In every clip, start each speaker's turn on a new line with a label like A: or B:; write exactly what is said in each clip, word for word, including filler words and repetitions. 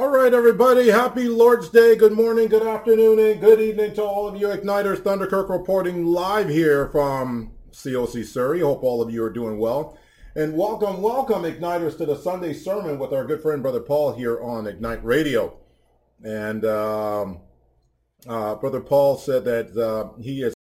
A: All right, everybody. Happy Lord's Day. Good morning, good afternoon, and good evening to all of you Igniters. Thunderkirk reporting live here from C O C Surrey. Hope all of you are doing well. And welcome, welcome, Igniters, to the Sunday sermon with our good friend, Brother Paul, here on Ignite Radio. And um, uh, Brother Paul said that uh, he is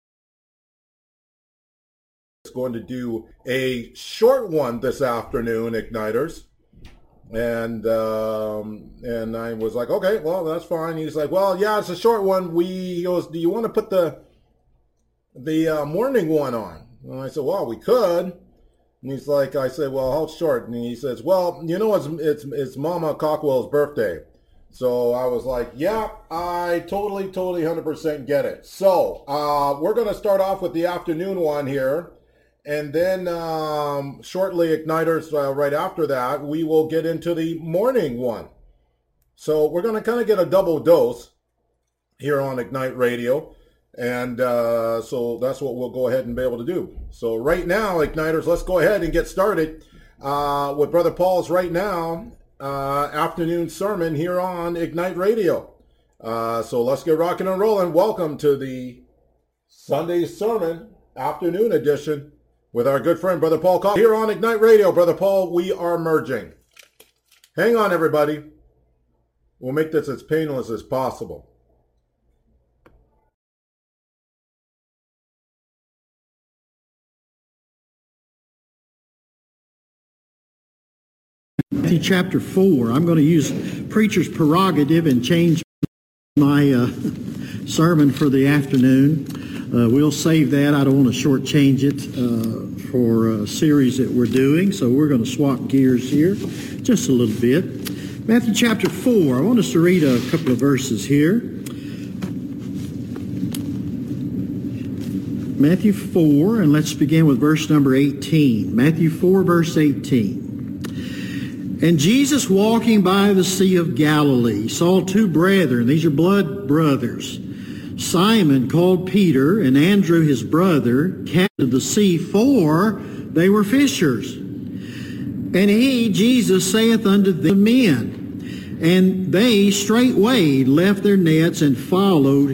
A: going to do a short one this afternoon, Igniters. And um, and I was like, okay, well, that's fine. He's like, well, yeah, it's a short one. We he goes, do you want to put the the uh, morning one on? And I said, well, we could. And he's like, I said, well, how short? And he says, well, you know, it's it's it's Mama Cockwell's birthday. So I was like, yeah, I totally, totally, one hundred percent get it. So uh, we're going to start off with the afternoon one here. And then um, shortly, Igniters, uh, right after that, we will get into the morning one. So we're going to kind of get a double dose here on Ignite Radio. And uh, so that's what we'll go ahead and be able to do. So right now, Igniters, let's go ahead and get started uh, with Brother Paul's right now uh, afternoon sermon here on Ignite Radio. Uh, so let's get rocking and rolling. Welcome to the Sunday sermon afternoon edition with our good friend, Brother Paul Coffey, here on Ignite Radio. Brother Paul, we are merging. Hang on, everybody. We'll make this as painless as possible.
B: Matthew chapter four. I'm going to use preacher's prerogative and change my uh, sermon for the afternoon. Uh, we'll save that. I don't want to shortchange it uh, for a series that we're doing, so we're going to swap gears here just a little bit. Matthew chapter four. I want us to read a couple of verses here. Matthew four, and let's begin with verse number eighteen. Matthew four, verse eighteen. And Jesus, walking by the Sea of Galilee, saw two brethren. These are blood brothers. Simon, called Peter, and Andrew his brother, cast into the sea, for they were fishers. And he, Jesus, saith unto them, men. And they straightway left their nets and followed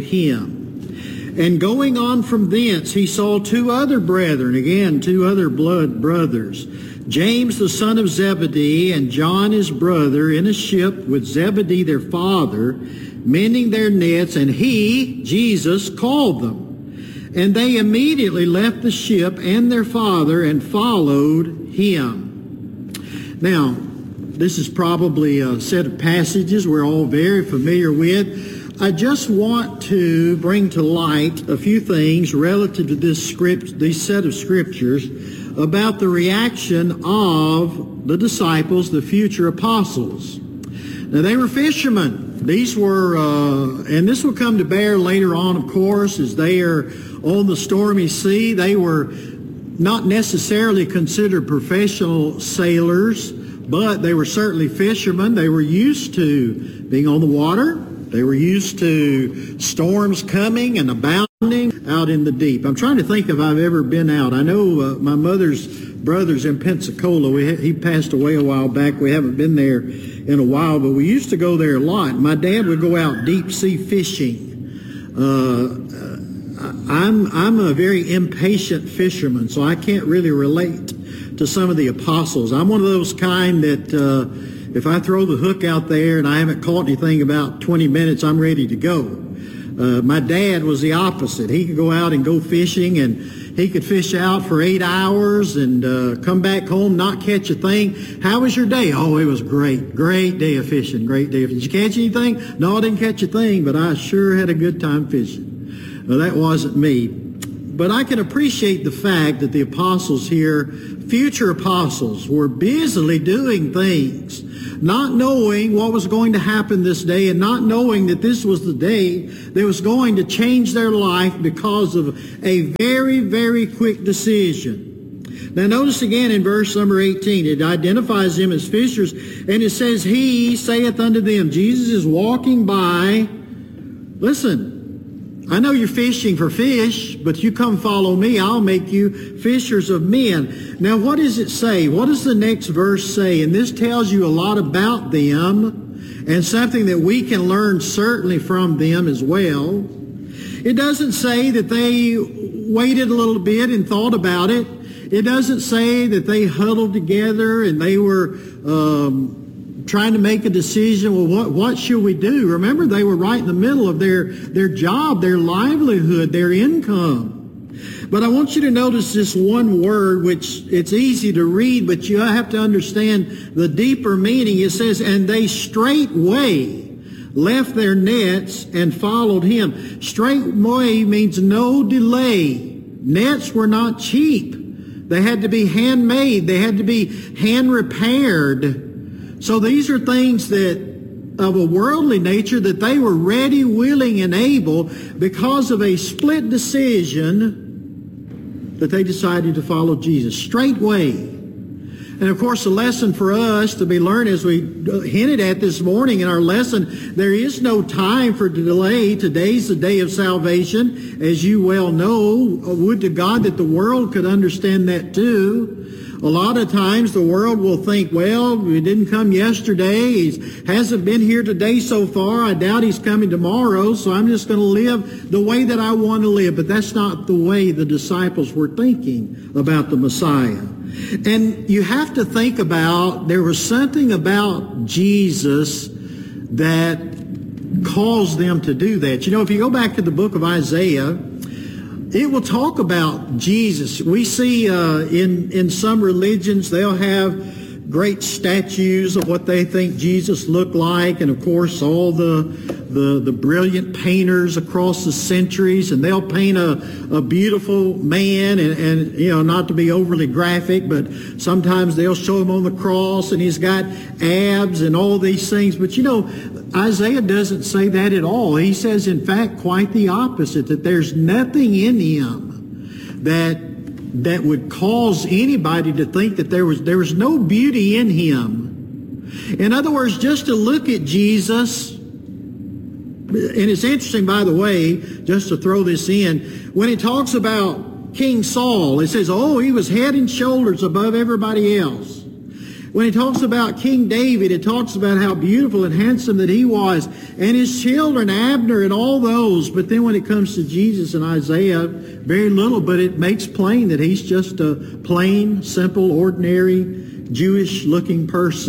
B: him. And going on from thence, he saw two other brethren, again, two other blood brothers, James the son of Zebedee and John his brother, in a ship with Zebedee their father, mending their nets, and he, Jesus, called them. And they immediately left the ship and their father and followed him. Now, this is probably a set of passages we're all very familiar with. I just want to bring to light a few things relative to this script, this set of scriptures, about the reaction of the disciples, the future apostles. Now, they were fishermen. These were, uh, and this will come to bear later on, of course, as they are on the stormy sea. They were not necessarily considered professional sailors, but they were certainly fishermen. They were used to being on the water. They were used to storms coming and abounding out in the deep. I'm trying to think if I've ever been out. I know uh, my mother's brother's in Pensacola. We ha- he passed away a while back. We haven't been there in a while, but we used to go there a lot. My dad would go out deep sea fishing. Uh, I'm I'm a very impatient fisherman, so I can't really relate to some of the apostles. I'm one of those kind that uh, if I throw the hook out there and I haven't caught anything about twenty minutes, I'm ready to go. Uh, my dad was the opposite. He could go out and go fishing, and he could fish out for eight hours and uh, come back home, not catch a thing. How was your day? Oh, it was great. Great day of fishing. Great day of fishing. Did you catch anything? No, I didn't catch a thing, but I sure had a good time fishing. Well, that wasn't me. But I can appreciate the fact that the apostles here, future apostles, were busily doing things, not knowing what was going to happen this day and not knowing that this was the day that was going to change their life because of a very, very quick decision. Now notice again in verse number eighteen, it identifies them as fishers, and it says, he saith unto them, Jesus is walking by. Listen, I know you're fishing for fish, but you come follow me, I'll make you fishers of men. Now what does it say? What does the next verse say? And this tells you a lot about them. and something that we can learn certainly from them as well. It doesn't say that they waited a little bit and thought about it. It doesn't say that they huddled together and they were um, trying to make a decision. Well, what, what should we do? Remember, they were right in the middle of their, their job, their livelihood, their income. But I want you to notice this one word, which it's easy to read, but you have to understand the deeper meaning. It says, and they straightway left their nets and followed him. Straightway means no delay. Nets were not cheap. They had to be handmade. They had to be hand repaired. So these are things that of a worldly nature that they were ready, willing, and able because of a split decision that they decided to follow Jesus straightway. And of course, the lesson for us to be learned, as we hinted at this morning in our lesson, there is no time for delay. Today's the day of salvation, as you well know. Would to God that the world could understand that too. A lot of times the world will think, well, he didn't come yesterday. He hasn't been here today so far. I doubt he's coming tomorrow, so I'm just going to live the way that I want to live. But that's not the way the disciples were thinking about the Messiah. And you have to think about, there was something about Jesus that caused them to do that. You know, if you go back to the book of Isaiah, it will talk about Jesus. We see uh, in, in some religions, they'll have great statues of what they think Jesus looked like. And of course, all the, the, the brilliant painters across the centuries, and they'll paint a, a beautiful man, and, and, you know, not to be overly graphic, but sometimes they'll show him on the cross and he's got abs and all these things. But you know, Isaiah doesn't say that at all. He says, in fact, quite the opposite, that there's nothing in him that that would cause anybody to think that there was there was no beauty in him. In other words, just to look at Jesus, and it's interesting, by the way, just to throw this in, when it talks about King Saul, it says, oh, he was head and shoulders above everybody else. When he talks about King David, it talks about how beautiful and handsome that he was, and his children, Abner, and all those. But then when it comes to Jesus and Isaiah, very little, but it makes plain that he's just a plain, simple, ordinary, Jewish-looking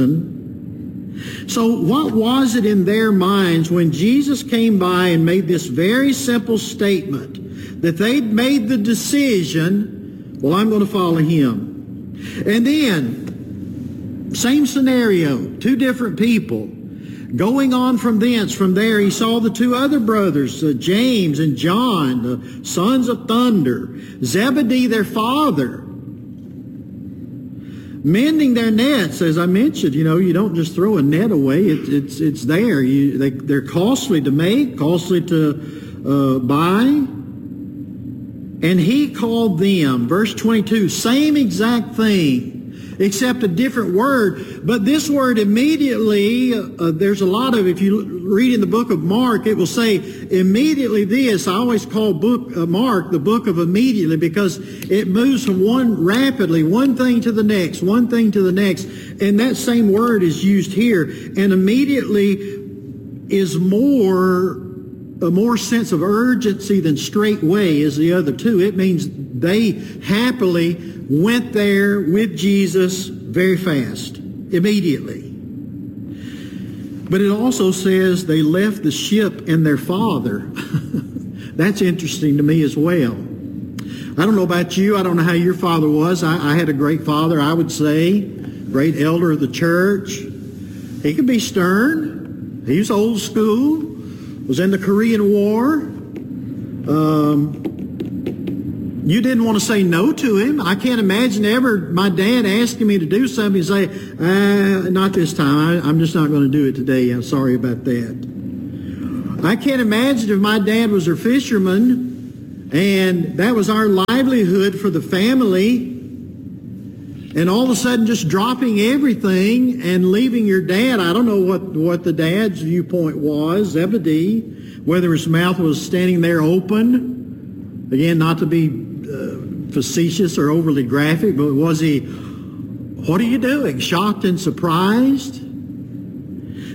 B: person. So what was it in their minds when Jesus came by and made this very simple statement, that they'd made the decision, well, I'm going to follow him. And then, same scenario, two different people. Going on from thence, from there, he saw the two other brothers, uh, James and John, the sons of thunder, Zebedee, their father, mending their nets. As I mentioned, you know, you don't just throw a net away. It, it's it's there. You, they, they're costly to make, costly to uh, buy. And he called them, verse twenty-two, same exact thing, except a different word. But this word immediately, uh, there's a lot of, if you read in the book of Mark, it will say immediately this. I always call book uh, Mark the book of immediately, because it moves from one rapidly, one thing to the next, one thing to the next. And that same word is used here. And immediately is more, a more sense of urgency than straightway as the other two. It means they happily went there with Jesus very fast, immediately. But it also says they left the ship and their father. That's interesting to me as well. I don't know about you. I don't know how your father was. I, I had a great father, I would say, great elder of the church. He could be stern. He was old school, was in the Korean War. Um... You didn't want to say no to him. I can't imagine ever my dad asking me to do something and say, uh, not this time. I, I'm just not going to do it today. I'm sorry about that. I can't imagine if my dad was a fisherman and that was our livelihood for the family, and all of a sudden just dropping everything and leaving your dad. I don't know what, what the dad's viewpoint was, Zebedee, whether his mouth was standing there open. Again, not to be uh, facetious or overly graphic, but was he, what are you doing? Shocked and surprised?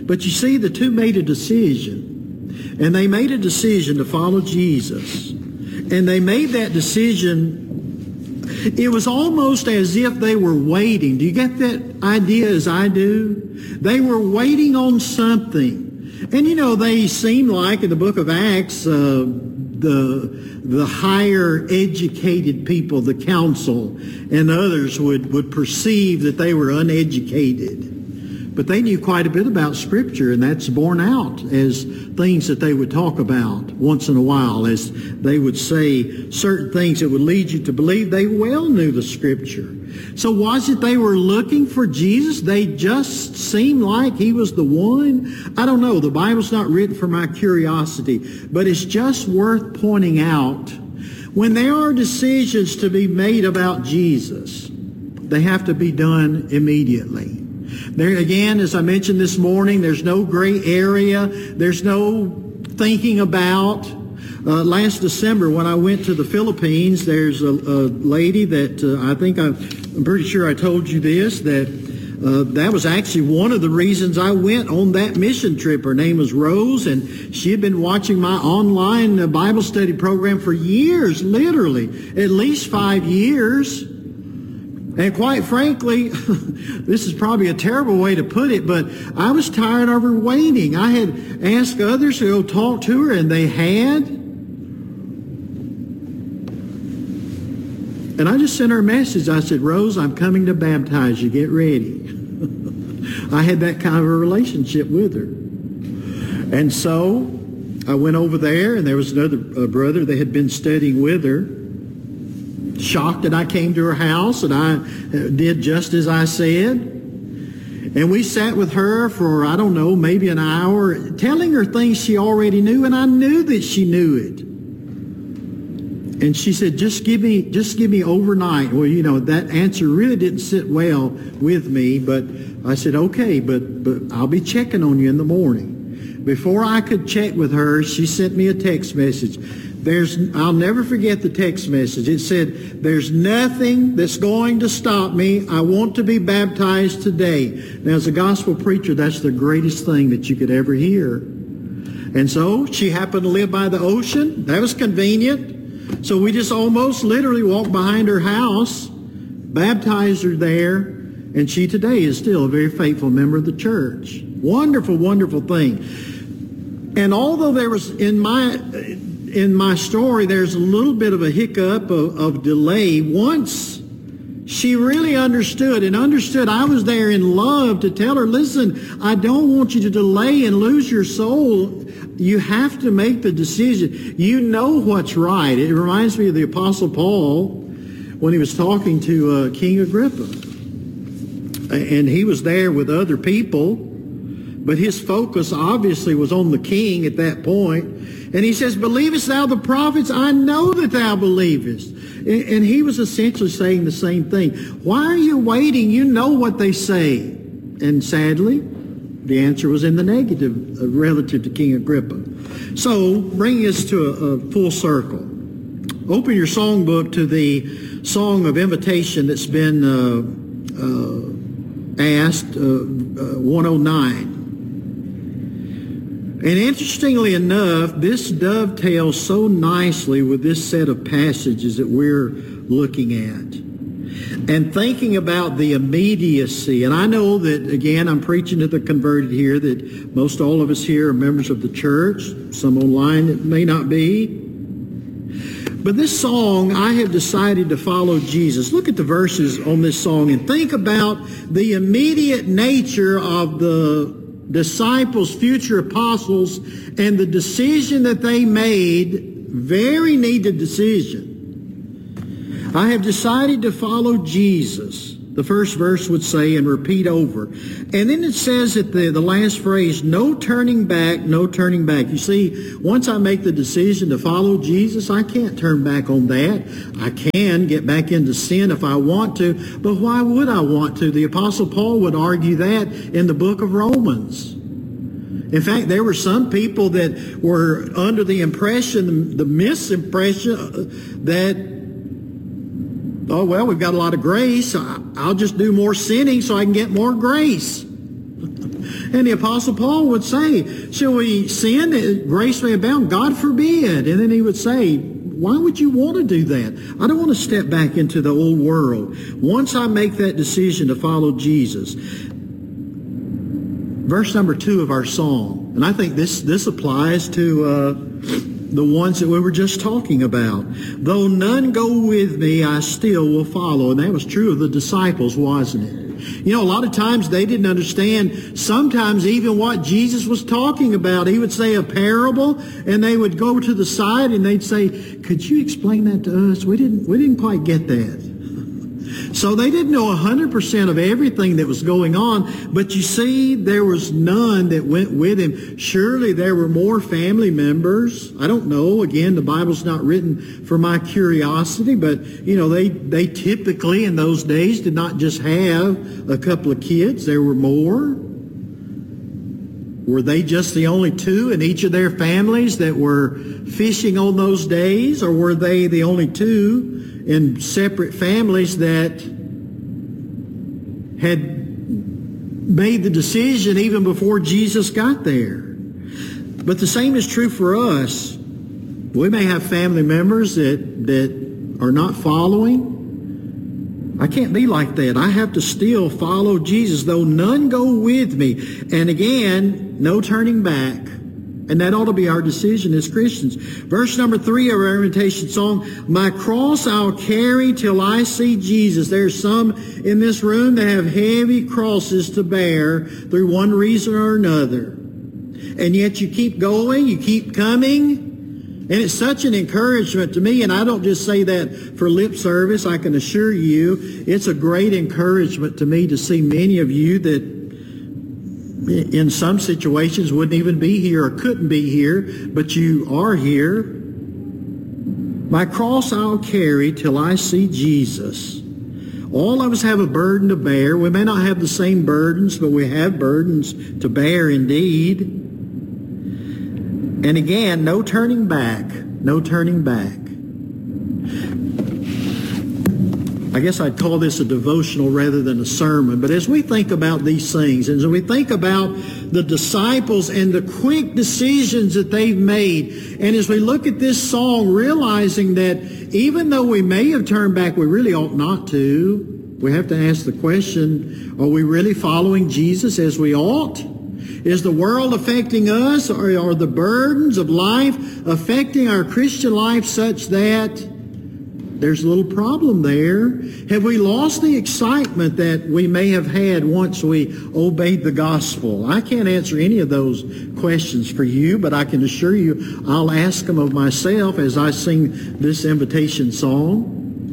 B: But you see, the two made a decision. And they made a decision to follow Jesus. And they made that decision, it was almost as if they were waiting. Do you get that idea as I do? They were waiting on something. And you know, they seem like in the book of Acts, uh, the the higher educated people, the council, and others would, would perceive that they were uneducated. But they knew quite a bit about Scripture, and that's borne out as things that they would talk about once in a while, as they would say certain things that would lead you to believe they well knew the Scripture. So was it they were looking for Jesus? They just seemed like he was the one? I don't know. The Bible's not written for my curiosity, but it's just worth pointing out. When there are decisions to be made about Jesus, they have to be done immediately. There again, as I mentioned this morning, there's no gray area. There's no thinking about. Uh, last December, when I went to the Philippines, there's a, a lady that uh, I think I, I'm pretty sure I told you this, that uh, that was actually one of the reasons I went on that mission trip. Her name was Rose, and she had been watching my online uh, Bible study program for years, literally, at least five years. And quite frankly, this is probably a terrible way to put it, but I was tired of her waiting. I had asked others to go talk to her, and they had. And I just sent her a message. I said, Rose, I'm coming to baptize you. Get ready. I had that kind of a relationship with her. And so I went over there, and there was another uh, brother that had been studying with her. Shocked that I came to her house, and I did just as I said. And we sat with her for, I don't know, maybe an hour, telling her things she already knew, and I knew that she knew it. And she said, just give me, just give me overnight. Well, you know, that answer really didn't sit well with me, but I said, okay, but, but I'll be checking on you in the morning. Before I could check with her, she sent me a text message. There's, I'll never forget the text message. It said, there's nothing that's going to stop me. I want to be baptized today. Now, as a gospel preacher, that's the greatest thing that you could ever hear. And so she happened to live by the ocean. That was convenient. So we just almost literally walked behind her house, baptized her there, and she today is still a very faithful member of the church. Wonderful, wonderful thing. And although there was, in my in my story, there's a little bit of a hiccup of, of delay, once she really understood and understood I was there in love to tell her, listen, I don't want you to delay and lose your soul. You have to make the decision. You know what's right. It reminds me of the Apostle Paul when he was talking to uh, King Agrippa. And he was there with other people, but his focus obviously was on the king at that point. And he says, believest thou the prophets? I know that thou believest. And he was essentially saying the same thing. Why are you waiting? You know what they say. And sadly, the answer was in the negative uh, relative to King Agrippa. So, bringing us to a, a full circle. Open your songbook to the song of invitation that's been uh, uh, asked, uh, uh, one oh nine. And interestingly enough, this dovetails so nicely with this set of passages that we're looking at. And thinking about the immediacy. And I know that, again, I'm preaching to the converted here, that most all of us here are members of the church. Some online it may not be. But this song, I have decided to follow Jesus. Look at the verses on this song and think about the immediate nature of the disciples, future apostles, and the decision that they made, very needed decision. I have decided to follow Jesus, the first verse would say, and repeat over. And then it says at the, the last phrase, no turning back, no turning back. You see, once I make the decision to follow Jesus, I can't turn back on that. I can get back into sin if I want to, but why would I want to? The Apostle Paul would argue that in the book of Romans. In fact, there were some people that were under the impression, the misimpression that, oh, well, we've got a lot of grace. I'll just do more sinning so I can get more grace. And the Apostle Paul would say, shall we sin that grace may abound? God forbid. And then he would say, why would you want to do that? I don't want to step back into the old world. Once I make that decision to follow Jesus. Verse number two of our song, and I think this, this applies to uh, the ones that we were just talking about. Though none go with me, I still will follow. And that was true of the disciples, wasn't it? You know, a lot of times they didn't understand sometimes even what Jesus was talking about. He would say a parable, and they would go to the side and they'd say, could you explain that to us? We didn't, we didn't quite get that. So they didn't know one hundred percent of everything that was going on, but you see, there was none that went with him. Surely there were more family members. I don't know. Again, the Bible's not written for my curiosity, but, you know, they, they typically in those days did not just have a couple of kids. There were more. Were they just the only two in each of their families that were fishing on those days, or were they the only two in separate families that had made the decision even before Jesus got there? But the same is true for us. We may have family members that, that are not following. I can't be like that. I have to still follow Jesus, though none go with me. And again, no turning back. And that ought to be our decision as Christians. Verse number three of our invitation song, my cross I'll carry till I see Jesus. There's some in this room that have heavy crosses to bear through one reason or another. And yet you keep going, you keep coming. And it's such an encouragement to me, and I don't just say that for lip service, I can assure you, it's a great encouragement to me to see many of you that in some situations wouldn't even be here or couldn't be here, but you are here. My cross I'll carry till I see Jesus. All of us have a burden to bear. We may not have the same burdens, but we have burdens to bear indeed. And again, no turning back, no turning back. I guess I'd call this a devotional rather than a sermon. But as we think about these things, and as we think about the disciples and the quick decisions that they've made, and as we look at this song, realizing that even though we may have turned back, we really ought not to. We have to ask the question, are we really following Jesus as we ought? Is the world affecting us, or are the burdens of life affecting our Christian life such that there's a little problem there? Have we lost the excitement that we may have had once we obeyed the gospel? I can't answer any of those questions for you, but I can assure you I'll ask them of myself as I sing this invitation song.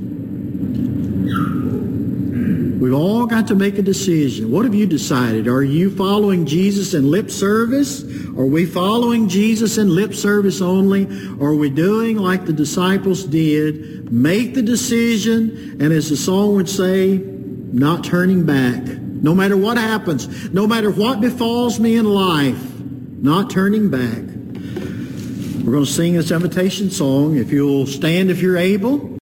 B: We've all got to make a decision. What have you decided? Are you following Jesus in lip service? Are we following Jesus in lip service only? Or are we doing like the disciples did? Make the decision, and as the song would say, not turning back. No matter what happens, no matter what befalls me in life, not turning back. We're going to sing this invitation song. If you'll stand if you're able.